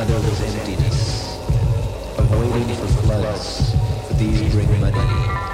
netherless emptiness of waiting for floods, for these bring money.